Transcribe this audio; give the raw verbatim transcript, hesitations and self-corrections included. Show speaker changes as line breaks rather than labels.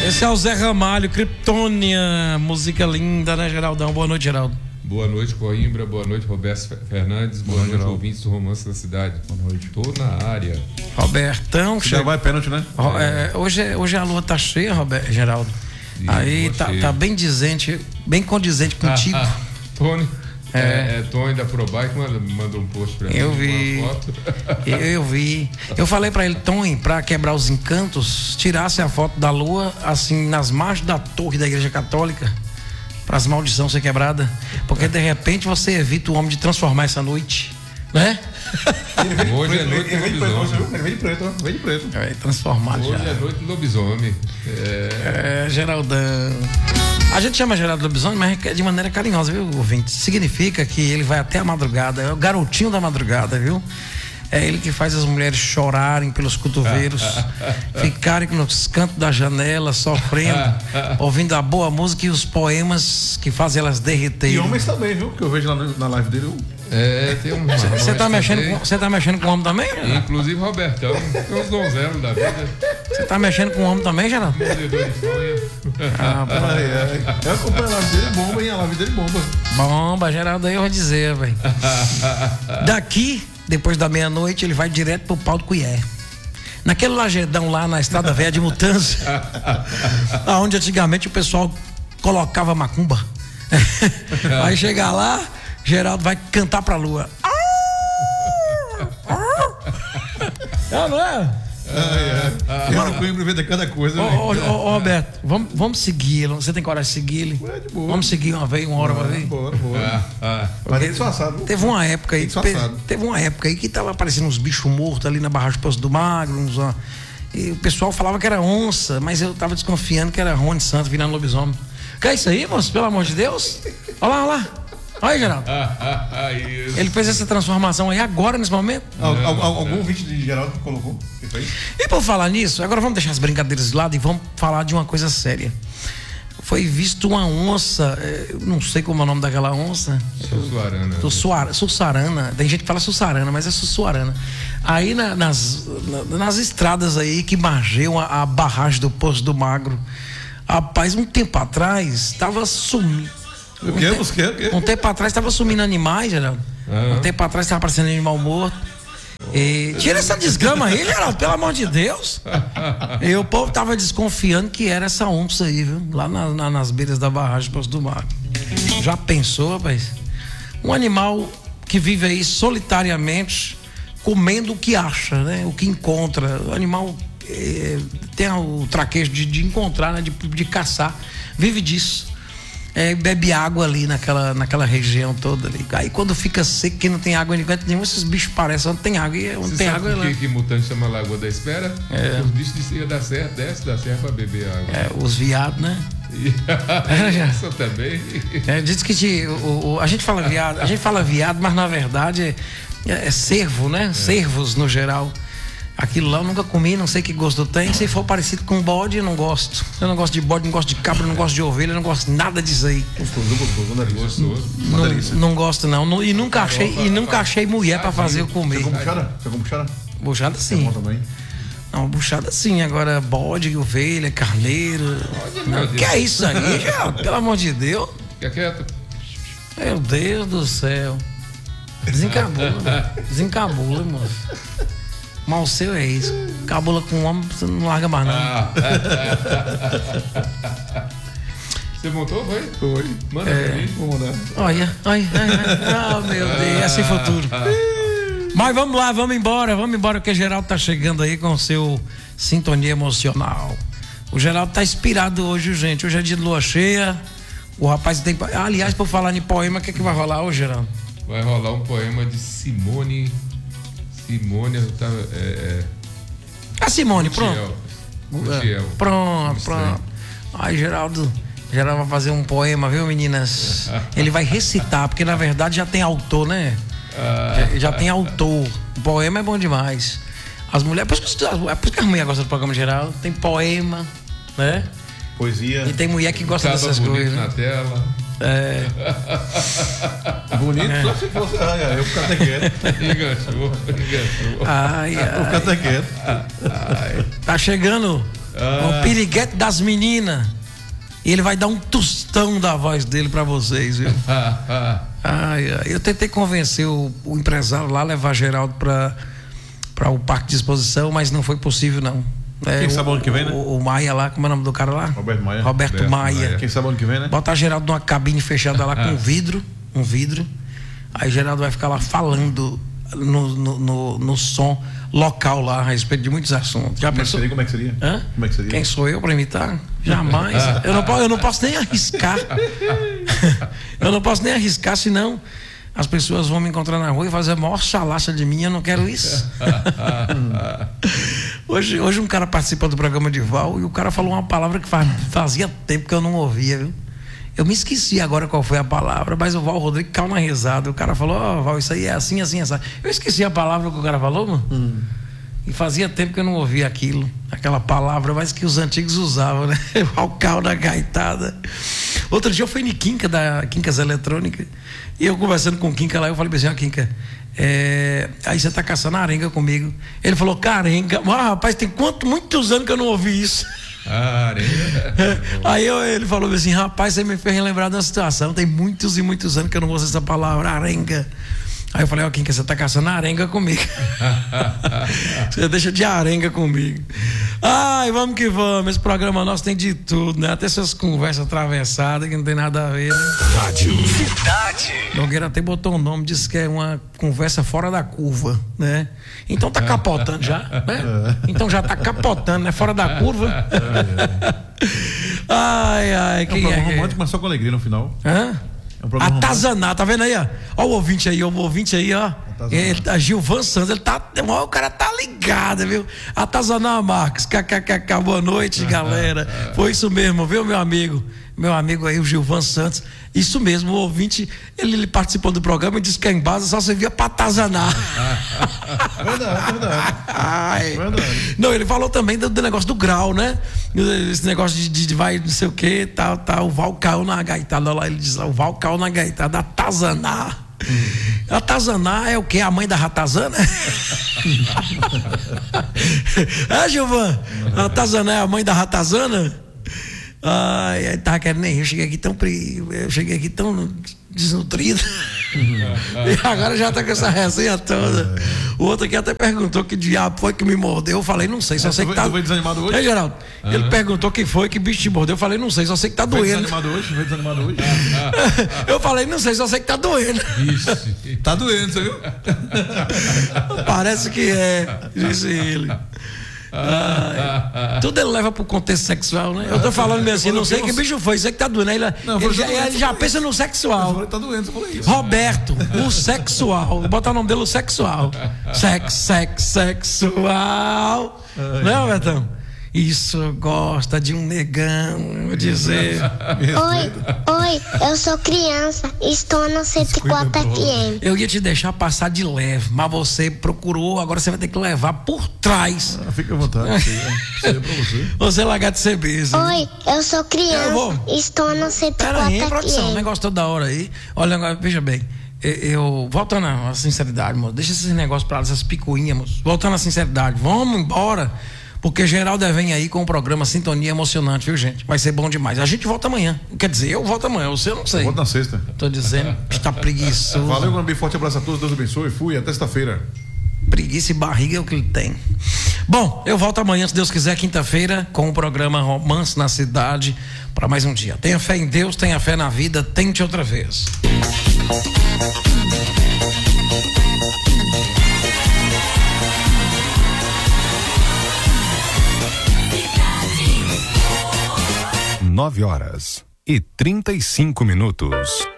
Esse é o Zé Ramalho, Kryptônia, música linda, né, Geraldão? Boa noite, Geraldo.
Boa noite, Coimbra. Boa noite, Roberto Fernandes. Boa, Boa noite, noite ouvintes do Romance da Cidade.
Boa noite.
Tô na área.
Robertão,
chega. Vai pênalti, né?
É, hoje, é, hoje a lua tá cheia, Roberto, Geraldo. Sim, aí tá, tá bem dizente, bem condizente contigo.
Ah, ah, Tony. É, é, é Tony da Probike que mandou, mandou um post pra mim.
Eu vi.
Uma foto.
Eu, eu vi. Eu falei pra ele, Tony, pra quebrar os encantos, tirasse a foto da lua, assim, nas margens da torre da Igreja Católica, para as maldições ser quebrada. Porque de repente você evita o homem de transformar essa noite, né?
Hoje é noite do lobisomem.
Ele vem de preto, vem de preto.
Vai transformar
Hoje
já.
é noite do lobisomem. É...
é, Geraldão. A gente chama Geraldo Lobisomem, mas de maneira carinhosa, viu, ouvinte? Significa que ele vai até a madrugada, é o garotinho da madrugada, viu? É ele que faz as mulheres chorarem pelos cotovelos, ficarem nos cantos da janela, sofrendo, ouvindo a boa música e os poemas que fazem elas derreterem.
E homens também, viu? Que eu vejo lá na live dele.
É, tem um.
Você tá mexendo com, você tá mexendo com homem também?
Inclusive Robertão, tem uns donzelos da vida.
Você tá mexendo com homem também, Geraldo?
Ah, ai, ai. Eu acompanho a live dele, bomba, hein? A live dele bomba.
Bomba, Geraldo, aí eu vou dizer, velho. Daqui, depois da meia-noite, ele vai direto pro pau do Cuié. Naquele lajedão lá na Estrada Velha de Mutança, onde antigamente o pessoal colocava macumba. Aí chegar lá, Geraldo vai cantar pra lua. Não, não é?
Agora o Coimbra vê de cada coisa.
Ô, ô, ô, Roberto, vamos, vamos segui-lo. Você tem coragem de segui-lo?
É de boa.
Vamos seguir uma vez, uma hora,
bora,
uma vez?
Bora, bora. Ah, ah. Mas tem disfarçado.
Teve uma época aí. Teve uma época aí que tava aparecendo uns bichos mortos ali na barragem do Poço do Magro. Uns, ó, e o pessoal falava que era onça, mas eu tava desconfiando que era Rony Santos virando lobisomem. Que é isso aí, moço? Pelo amor de Deus? Olha lá, olha lá. Olha aí, Geraldo.
Ah, ah,
ele fez essa transformação aí agora, nesse momento?
Não, não, algum algum vídeo de Geraldo que colocou? Que fez?
E por falar nisso, agora vamos deixar as brincadeiras de lado e vamos falar de uma coisa séria. Foi visto uma onça, eu não sei como é o nome daquela onça.
Sussuarana.
Sussuarana. Sussuarana. Tem gente que fala Sussarana, mas é Sussuarana. Aí na, nas, na, nas estradas aí que margeiam a, a barragem do Poço do Magro. Rapaz, um tempo atrás estava sumindo.
O quê? Um, te...
o quê? um tempo atrás estava sumindo animais, Geraldo. Uhum. Um tempo atrás estava aparecendo animal morto. E... Tira essa desgrama aí, Geraldo, pelo amor de Deus. E o povo tava desconfiando que era essa onça aí, viu? Lá na, na, nas beiras da barragem do Poço do Mar. Já pensou, rapaz? Um animal que vive aí solitariamente, comendo o que acha, né? O que encontra. O animal é, tem o traquejo de, de encontrar, né? de, de caçar. Vive disso. É, bebe água ali naquela, naquela região toda ali. Aí quando fica seco, que não tem água em canto nenhum, esses bichos parecem onde tem água. E onde
Você
tem
sabe
água
por
é
que, que mutante chama Lagoa da Espera?
É.
Os bichos desciam da serra, desce da serra pra beber água.
É, os viados, né?
Isso também.
É, diz que te, o, o, a gente fala viado, a gente fala viado, mas na verdade é, é cervo, né? É. Cervos no geral. Aquilo lá eu nunca comi, não sei que gosto tem. Se for parecido com bode, eu não gosto. Eu não gosto de bode, não gosto de cabra, não gosto de ovelha, não gosto nada disso aí.
Gostoso, gostoso, gostoso.
Não, não gosto não. E nunca achei, e nunca achei mulher pra fazer eu comer.
Você come buchada? Você come buchada?
Buchada sim. Não, buchada sim. Agora bode, ovelha, carneiro. Não, que é isso aí, já? Pelo amor de Deus.
Fica quieto.
Meu Deus do céu. Desencabula. Desencabula, moço. Mal seu é isso. Cabula com um homem, você não larga mais nada.
Você montou, foi?
Foi.
Manda
é,
pra mim.
Vou mandar.
Olha, olha, olha. Oh, meu Deus, é sem futuro. Mas vamos lá, vamos embora, vamos embora, porque o Geraldo tá chegando aí com o seu Sintonia Emocional. O Geraldo tá inspirado hoje, gente. Hoje é dia de lua cheia. O rapaz tem. Aliás, por falar em poema, o que é que vai rolar hoje, Geraldo?
Vai rolar um poema de Simone. Simone, tá, é, é...
A Simone,
Gutiel.
pronto.
Gutiel.
Pronto, pronto. Aí, Geraldo, Geraldo vai fazer um poema, viu, meninas? Ele vai recitar, porque na verdade já tem autor, né?
Ah.
Já, já tem autor. O poema é bom demais. As mulheres, por isso que, é por isso que as mulheres gostam do programa geral. Tem poema, né?
Poesia.
E tem mulher que gosta
Tava
dessas coisas.
Na tela.
É.
Bonito, é. Só se fosse. Ai, ai, eu vou ficar até quieto.
Enganchou, enganchou.
Ai, ai.
Eu vou ficar até quieto.
Tá chegando O piriguete das meninas. E ele vai dar um tostão da voz dele pra vocês, viu? Ai, ai. Eu tentei convencer o, o empresário lá, levar Geraldo pra, pra o parque de exposição, mas não foi possível, não. É,
Quem sabe ano que vem, né?
O, o Maia lá, como é o nome do cara lá?
Roberto Maia.
Roberto,
Roberto
Maia.
Maia.
Quem sabe ano que vem, né?
Botar Geraldo numa cabine fechada lá com vidro, um vidro. Aí Geraldo vai ficar lá falando no, no, no, no som local lá a respeito de muitos assuntos. Já
Como é que
pensou?
seria? Como é que seria?
Hã?
Como é que seria?
Quem sou eu para imitar? Jamais. Eu não, posso, eu não posso nem arriscar. Eu não posso nem arriscar, senão as pessoas vão me encontrar na rua e fazer a maior chalaça de mim. Eu não quero isso. hoje, hoje um cara participa do programa de Val e o cara falou uma palavra que faz, fazia tempo que eu não ouvia, viu? Eu me esqueci agora qual foi a palavra, mas o Val Rodrigues caiu na risada. O cara falou: ó, oh, Val, isso aí é assim, assim, assim. Eu esqueci a palavra que o cara falou, mano. Hum. E fazia tempo que eu não ouvia aquilo, aquela palavra, mas que os antigos usavam, né? O cal da gaitada. Outro dia eu fui em Quinca, da Quincas Eletrônica, e eu conversando com o Quinca lá, eu falei assim: ó, Quinca, é... aí você tá caçando arenga comigo. Ele falou: carenga. Ah, rapaz, tem quanto, muitos anos que eu não ouvi isso.
Ah, arenga.
Aí eu, ele falou assim: rapaz, você me fez lembrar de uma situação, tem muitos e muitos anos que eu não uso essa palavra, arenga. Aí eu falei: ó, Quinca, você tá caçando arenga comigo. Você deixa de arenga comigo. Ai, vamos que vamos. Esse programa nosso tem de tudo, né? Até essas conversas atravessadas que não tem nada a ver, né?
Rádio Cidade.
Nogueira até botou um nome, disse que é uma conversa fora da curva, né? Então tá capotando já, né? Então já tá capotando, né? Fora da curva. Ai, ai,
É um
quem
programa
é?
romântico, mas só com alegria no final.
Hã?
É um programa
Atazanar, tá vendo aí, ó? Ó o ouvinte aí, ó, o ouvinte aí, ó. Ele tá, Gilvan Santos, ele tá, ó, o cara tá ligado, viu? Atazanar Marques, kkkk, boa noite, galera. Foi isso mesmo, viu, meu amigo? Meu amigo aí, o Gilvan Santos. Isso mesmo, o ouvinte, ele, ele participou do programa e disse que em base só servia pra atazanar.
Verdade, verdade.
Ai.
Verdade.
Não, ele falou também do, do negócio do grau, né? Esse negócio de, de, de vai não sei o que, tal, tal. O Val caiu na gaitada lá, ele diz: o Val caiu na gaitada, atazanar. Hum. Atazanar é o que? A mãe da ratazana? É, Gilvan? Atazanar é a mãe da ratazana? Ai, ai, tava querendo nem rir. Eu cheguei aqui tão eu cheguei aqui tão desnutrido. E agora já tá com essa resenha toda. O outro aqui até perguntou que diabo foi que me mordeu. Eu falei: não sei, só
É,
sei
tu
que
foi,
tá.
tu foi desanimado hoje?
É, Geraldo.
Uhum.
Ele perguntou quem foi que bicho te mordeu. Eu falei: não sei, só sei que tá
Foi
doendo.
desanimado hoje? Foi desanimado hoje?
Eu falei: não sei, só sei que tá doendo.
Ixi.
Tá doendo, você viu?
Parece que é, disse ele. Ai, tudo ele leva pro contexto sexual, né? Eu tô falando mesmo assim, não sei que bicho foi, você que tá doendo. Aí ele,
Não,
ele,
foi
já, ele já pensa no
Eu
sexual.
falei: tá doendo, você falou isso.
Roberto, o sexual. Vou botar o nome dele, o sexual. Sex, sex, sexual. Não é, Robertão? Isso gosta de um negão, vou dizer.
Oi, oi, eu sou criança, estou na cento e quatro F M.
Eu ia te deixar passar de leve, mas você procurou, agora você vai ter que levar por trás.
Ah, fica à vontade. Isso aí é pra você.
Você largar de ser besta.
Oi, eu sou criança,
Eu vou.
estou na cento e
Pera aí,
quatro
produção, o
F M.
negócio toda hora aí. Olha, agora, veja bem. Eu, eu voltando à sinceridade, moço. Deixa esses negócios pra lá, essas picuinhas, moço. Voltando à sinceridade, vamos embora. Porque Geraldo vem aí com o programa Sintonia Emocionante, viu, gente? Vai ser bom demais. A gente volta amanhã. Quer dizer, eu volto amanhã, você eu não sei.
Eu volto na sexta.
Tô dizendo que tá preguiçoso.
Valeu, Gambi. Forte abraço a todos. Deus abençoe. Fui. Até sexta-feira.
Preguiça e barriga é o que ele tem. Bom, eu volto amanhã, se Deus quiser, quinta-feira, com o programa Romance na Cidade, para mais um dia. Tenha fé em Deus, tenha fé na vida, tente outra vez.
Nove horas e trinta e cinco minutos.